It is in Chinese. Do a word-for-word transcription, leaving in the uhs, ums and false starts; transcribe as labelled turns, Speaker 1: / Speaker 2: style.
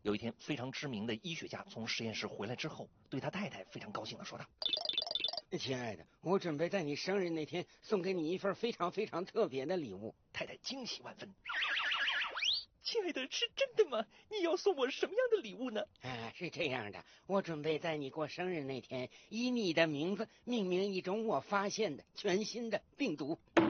Speaker 1: 有一天，非常知名的医学家从实验室回来之后，对他太太非常高兴地说道：
Speaker 2: 亲爱的，我准备在你生日那天送给你一份非常非常特别的礼物。
Speaker 1: 太太惊喜万分。亲爱的，是真的吗？你要送我什么样的礼物呢？
Speaker 2: 啊，是这样的，我准备在你过生日那天，以你的名字命名一种我发现的全新的病毒。